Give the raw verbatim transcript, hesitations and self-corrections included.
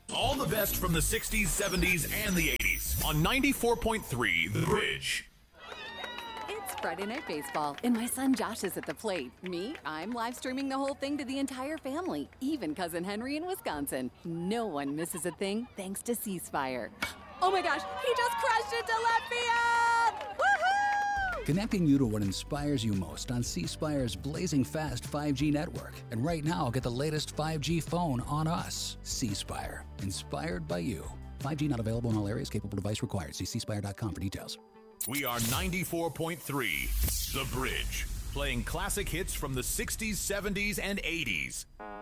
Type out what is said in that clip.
All the best from the sixties, seventies, and the eighties on ninety-four point three The Bridge. It's Friday Night Baseball, and my son Josh is at the plate. Me, I'm live streaming the whole thing to the entire family, even Cousin Henry in Wisconsin. No one misses a thing thanks to C Spire. Oh my gosh, he just crashed into left field! Woohoo! Connecting you to what inspires you most on C Spire's blazing fast five G network. And right now, get the latest five G phone on us. C Spire, inspired by you. five G not available in all areas. Capable device required. See c spire dot com for details. We are ninety-four point three The Bridge, playing classic hits from the sixties, seventies, and eighties.